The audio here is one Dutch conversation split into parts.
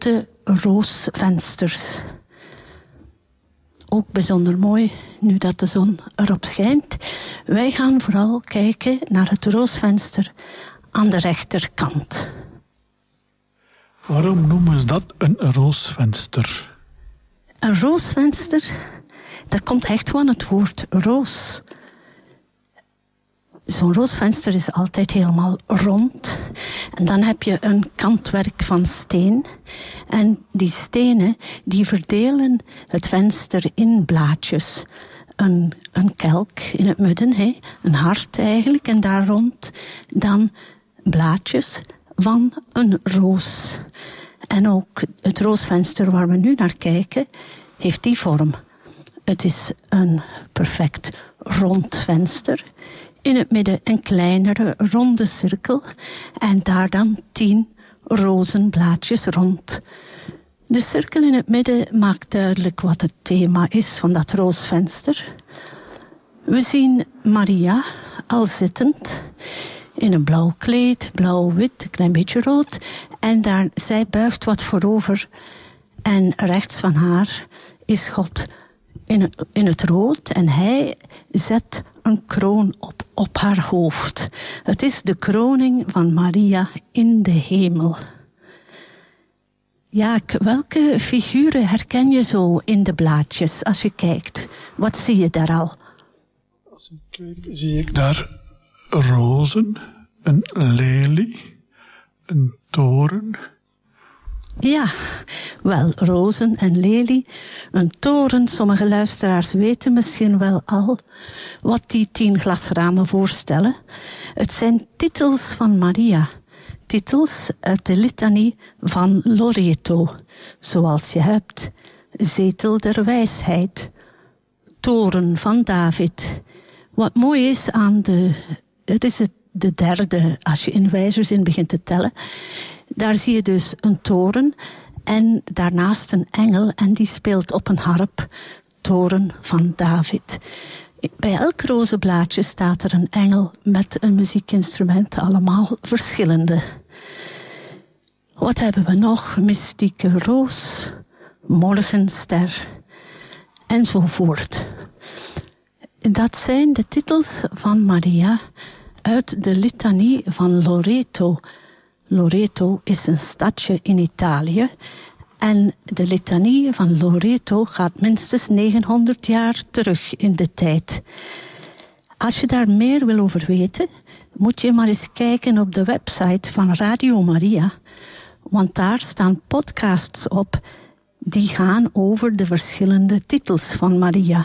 grote roosvensters. Ook bijzonder mooi, nu dat de zon erop schijnt. Wij gaan vooral kijken naar het roosvenster aan de rechterkant. Waarom noemen ze dat een roosvenster? Een roosvenster, dat komt echt van het woord roos. Zo'n roosvenster is altijd helemaal rond. En dan heb je een kantwerk van steen. En die stenen, die verdelen het venster in blaadjes. Een kelk in het midden, een hart eigenlijk. En daar rond dan blaadjes van een roos. En ook het roosvenster waar we nu naar kijken, heeft die vorm. Het is een perfect rond venster. In het midden een kleinere ronde cirkel. En daar dan 10 rozenblaadjes rond. De cirkel in het midden maakt duidelijk wat het thema is van dat roosvenster. We zien Maria al zittend. In een blauw kleed, blauw-wit, een klein beetje rood. En zij buigt wat voorover. En rechts van haar is God in het rood. En hij zet een kroon op haar hoofd. Het is de kroning van Maria in de hemel. Ja, welke figuren herken je zo in de blaadjes als je kijkt? Wat zie je daar al? Als ik kijk, zie ik daar rozen, een lelie, een toren. Ja, wel, rozen en lelie, een toren. Sommige luisteraars weten misschien wel al wat die 10 glasramen voorstellen. Het zijn titels van Maria. Titels uit de litanie van Loreto. Zoals je hebt, zetel der wijsheid, toren van David. Wat mooi is aan het is de derde, als je in wijzerzin begint te tellen. Daar zie je dus een toren en daarnaast een engel en die speelt op een harp, toren van David. Bij elk rozenblaadje staat er een engel met een muziekinstrument, allemaal verschillende. Wat hebben we nog? Mystieke roos, morgenster enzovoort. Dat zijn de titels van Maria uit de litanie van Loreto. Loreto is een stadje in Italië. En de litanie van Loreto gaat minstens 900 jaar terug in de tijd. Als je daar meer wil over weten, moet je maar eens kijken op de website van Radio Maria. Want daar staan podcasts op die gaan over de verschillende titels van Maria.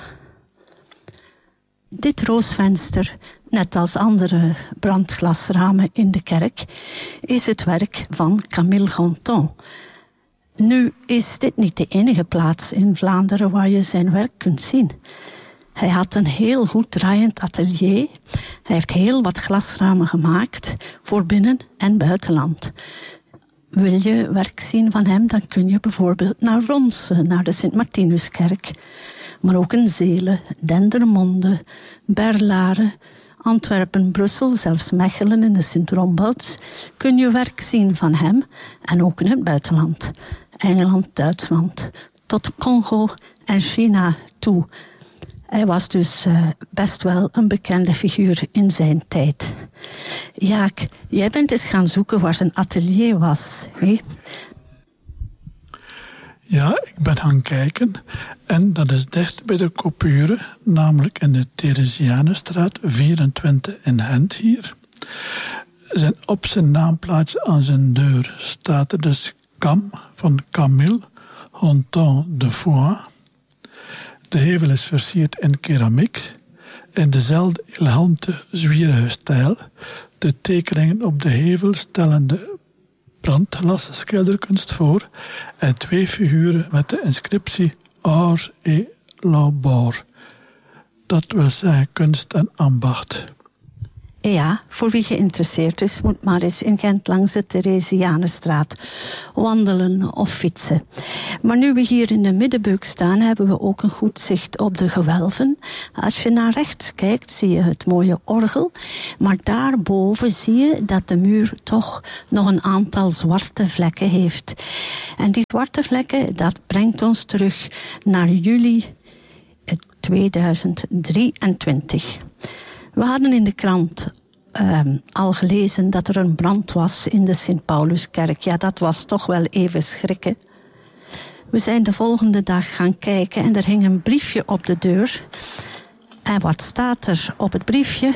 Dit roosvenster, net als andere brandglasramen in de kerk, is het werk van Camille Ganton. Nu is dit niet de enige plaats in Vlaanderen waar je zijn werk kunt zien. Hij had een heel goed draaiend atelier. Hij heeft heel wat glasramen gemaakt voor binnen- en buitenland. Wil je werk zien van hem, dan kun je bijvoorbeeld naar Ronse, naar de Sint-Martinuskerk. Maar ook in Zelen, Dendermonde, Berlaren, Antwerpen, Brussel, zelfs Mechelen in de Sint-Rombouts, kun je werk zien van hem en ook in het buitenland. Engeland, Duitsland, tot Congo en China toe. Hij was dus best wel een bekende figuur in zijn tijd. Jaak, jij bent eens gaan zoeken waar zijn atelier was, hè? Ja, ik ben gaan kijken en dat is dicht bij de Coupure, namelijk in de Theresianenstraat 24 in Gent hier. Op zijn naamplaats aan zijn deur staat er dus Cam van Camille Ganton de Foix. De hevel is versierd in keramiek in dezelfde elegante, zwierige stijl. De tekeningen op de hevel stellen de brandglas schilderkunst voor en 2 figuren met de inscriptie Art et Labeur. Dat wil zeggen kunst en ambacht. Ja, voor wie geïnteresseerd is, moet maar eens in Gent langs de Theresianenstraat wandelen of fietsen. Maar nu we hier in de Middenbeuk staan, hebben we ook een goed zicht op de gewelven. Als je naar rechts kijkt, zie je het mooie orgel. Maar daarboven zie je dat de muur toch nog een aantal zwarte vlekken heeft. En die zwarte vlekken, dat brengt ons terug naar juli 2023. We hadden in de krant al gelezen dat er een brand was in de Sint-Pauluskerk. Ja, dat was toch wel even schrikken. We zijn de volgende dag gaan kijken en er hing een briefje op de deur. En wat staat er op het briefje?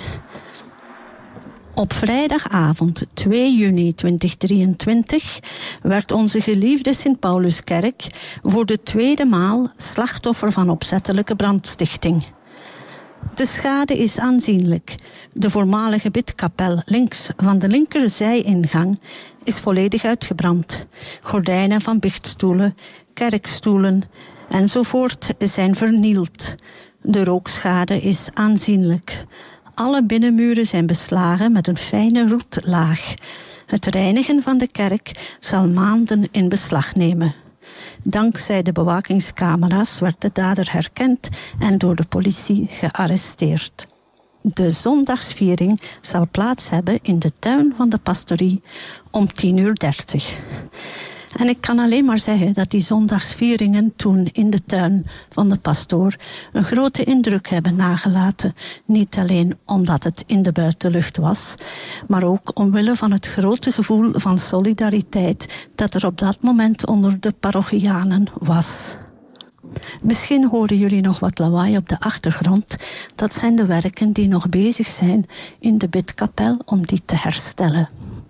Op vrijdagavond 2 juni 2023 werd onze geliefde Sint-Pauluskerk voor de tweede maal slachtoffer van opzettelijke brandstichting. De schade is aanzienlijk. De voormalige bidkapel links van de linkerzijingang is volledig uitgebrand. Gordijnen van biechtstoelen, kerkstoelen enzovoort zijn vernield. De rookschade is aanzienlijk. Alle binnenmuren zijn beslagen met een fijne roetlaag. Het reinigen van de kerk zal maanden in beslag nemen. Dankzij de bewakingscamera's werd de dader herkend en door de politie gearresteerd. De zondagsviering zal plaats hebben in de tuin van de pastorie om 10:30. En ik kan alleen maar zeggen dat die zondagsvieringen toen in de tuin van de pastoor een grote indruk hebben nagelaten. Niet alleen omdat het in de buitenlucht was, maar ook omwille van het grote gevoel van solidariteit dat er op dat moment onder de parochianen was. Misschien horen jullie nog wat lawaai op de achtergrond. Dat zijn de werken die nog bezig zijn in de bidkapel om die te herstellen.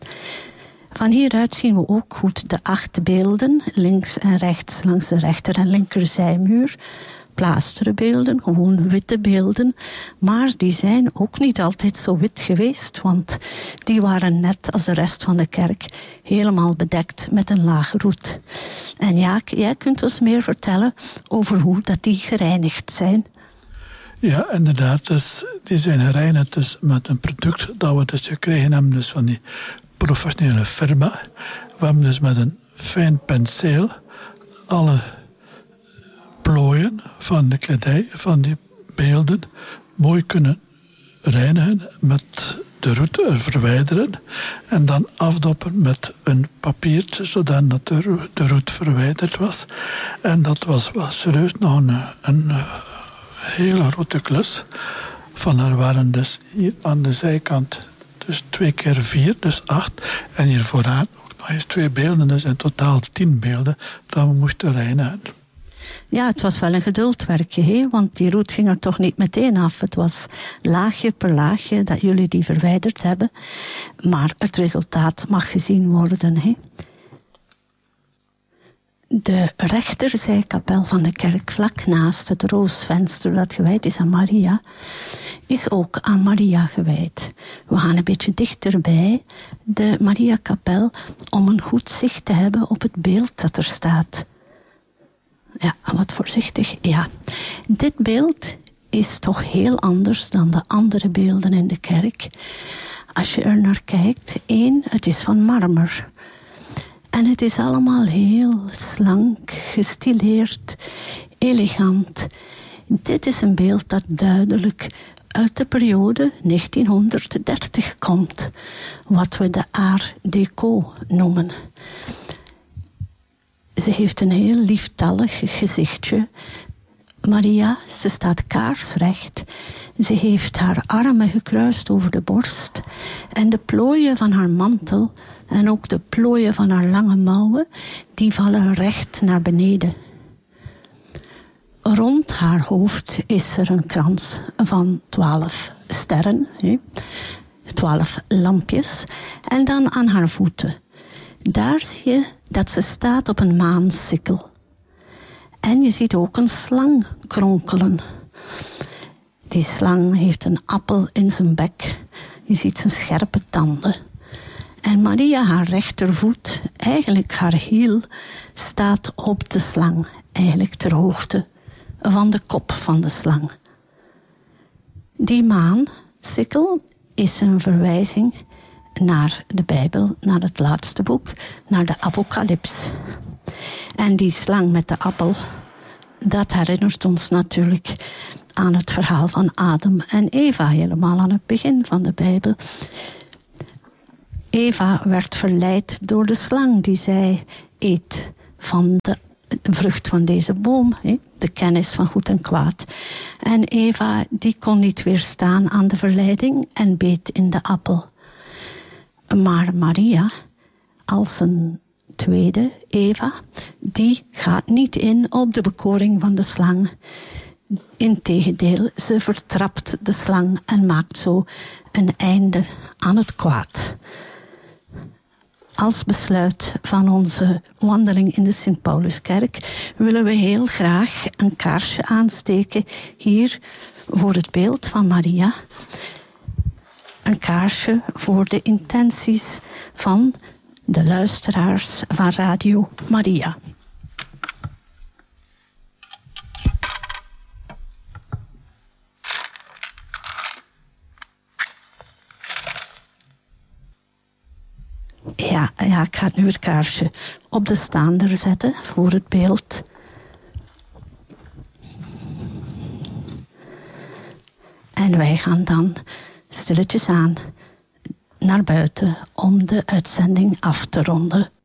Van hieruit zien we ook goed de 8 beelden, links en rechts langs de rechter- en linkerzijmuur. Plaasteren beelden, gewoon witte beelden. Maar die zijn ook niet altijd zo wit geweest, want die waren net als de rest van de kerk helemaal bedekt met een laag roet. En Jaak, jij kunt ons meer vertellen over hoe dat die gereinigd zijn. Ja, inderdaad. Dus die zijn gereinigd dus met een product dat we dus gekregen hebben dus van die professionele firma. We hebben dus met een fijn penseel alle plooien van de kledij, van die beelden, mooi kunnen reinigen, met de roet verwijderen en dan afdoppen met een papiertje, zodat de roet verwijderd was. En dat was wel serieus nog een hele grote klus. Van er waren dus hier aan de zijkant dus 2 keer 4, dus 8. En hier vooraan ook nog eens 2 beelden, dus in totaal 10 beelden dat we moesten reinigen. Ja, het was wel een geduldwerkje, hè? Want die roet ging er toch niet meteen af. Het was laagje per laagje dat jullie die verwijderd hebben. Maar het resultaat mag gezien worden, hè? De rechterzijkapel van de kerk, vlak naast het roosvenster dat gewijd is aan Maria, is ook aan Maria gewijd. We gaan een beetje dichterbij de Mariakapel om een goed zicht te hebben op het beeld dat er staat. Ja, wat voorzichtig. Ja, dit beeld is toch heel anders dan de andere beelden in de kerk. Als je er naar kijkt, 1, het is van marmer. En het is allemaal heel slank, gestileerd, elegant. Dit is een beeld dat duidelijk uit de periode 1930 komt. Wat we de Art Deco noemen. Ze heeft een heel lieftallig gezichtje. Maria, ze staat kaarsrecht. Ze heeft haar armen gekruist over de borst. En de plooien van haar mantel en ook de plooien van haar lange mouwen, die vallen recht naar beneden. Rond haar hoofd is er een krans van 12 sterren, 12 lampjes. En dan aan haar voeten. Daar zie je dat ze staat op een maansikkel. En je ziet ook een slang kronkelen. Die slang heeft een appel in zijn bek. Je ziet zijn scherpe tanden. En Maria, haar rechtervoet, eigenlijk haar hiel, staat op de slang. Eigenlijk ter hoogte van de kop van de slang. Die maansikkel is een verwijzing naar de Bijbel, naar het laatste boek, naar de Apocalyps. En die slang met de appel, dat herinnert ons natuurlijk aan het verhaal van Adam en Eva, helemaal aan het begin van de Bijbel. Eva werd verleid door de slang die zei, eet van de vrucht van deze boom, de kennis van goed en kwaad. En Eva, die kon niet weerstaan aan de verleiding en beet in de appel. Maar Maria, als een tweede Eva, die gaat niet in op de bekoring van de slang. Integendeel, ze vertrapt de slang en maakt zo een einde aan het kwaad. Als besluit van onze wandeling in de Sint-Pauluskerk willen we heel graag een kaarsje aansteken hier voor het beeld van Maria. Een kaarsje voor de intenties van de luisteraars van Radio Maria. Ja, ik ga nu het kaarsje op de staander zetten voor het beeld. En wij gaan dan stilletjes aan naar buiten om de uitzending af te ronden.